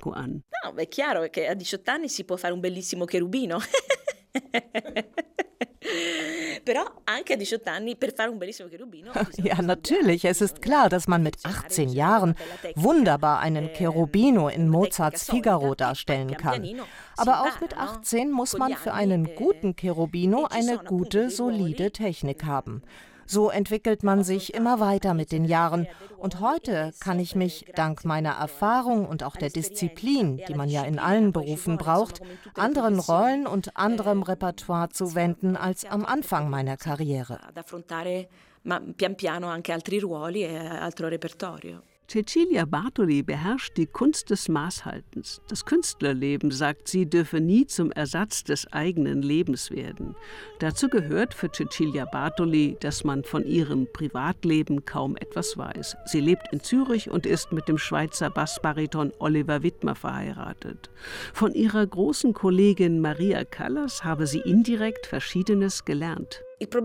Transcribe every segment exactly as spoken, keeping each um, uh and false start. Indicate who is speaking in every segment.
Speaker 1: Monaco an.
Speaker 2: No, è chiaro che a diciotto anni si può fare un bellissimo cherubino.
Speaker 3: Ja, natürlich. Es ist klar, dass man mit achtzehn Jahren wunderbar einen Cherubino in Mozarts Figaro darstellen kann. Aber auch mit achtzehn muss man für einen guten Cherubino eine gute, solide Technik haben. So entwickelt man sich immer weiter mit den Jahren. Und heute kann ich mich dank meiner Erfahrung und auch der Disziplin, die man ja in allen Berufen braucht, anderen Rollen und anderem Repertoire zuwenden als am Anfang meiner Karriere.
Speaker 1: Cecilia Bartoli beherrscht die Kunst des Maßhaltens. Das Künstlerleben, sagt sie, dürfe nie zum Ersatz des eigenen Lebens werden. Dazu gehört für Cecilia Bartoli, dass man von ihrem Privatleben kaum etwas weiß. Sie lebt in Zürich und ist mit dem Schweizer Bassbariton Oliver Widmer verheiratet. Von ihrer großen Kollegin Maria Callas habe sie indirekt Verschiedenes gelernt.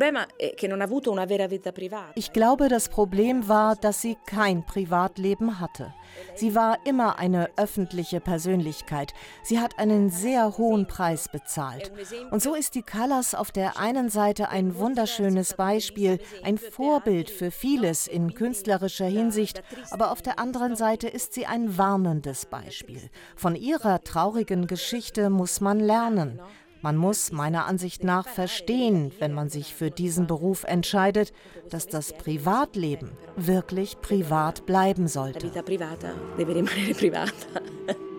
Speaker 3: Ich glaube, das Problem war, dass sie kein Privatleben hatte. Sie war immer eine öffentliche Persönlichkeit. Sie hat einen sehr hohen Preis bezahlt. Und so ist die Callas auf der einen Seite ein wunderschönes Beispiel, ein Vorbild für vieles in künstlerischer Hinsicht, aber auf der anderen Seite ist sie ein warnendes Beispiel. Von ihrer traurigen Geschichte muss man lernen. Man muss meiner Ansicht nach verstehen, wenn man sich für diesen Beruf entscheidet, dass das Privatleben wirklich privat bleiben sollte.